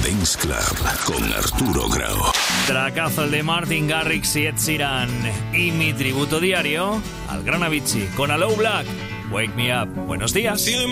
Dance Club con Arturo Grau. Tracazo el de Martin Garrix y Ed Sheeran. Y mi tributo diario al gran Avicii con Allo Black. Wake Me Up. Buenos días.